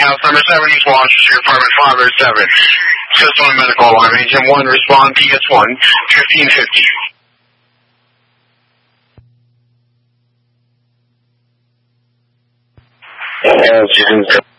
house number 7, East Washington Street, apartment 507. System on medical alarm. Agent 1, respond PS1, 1550. Agent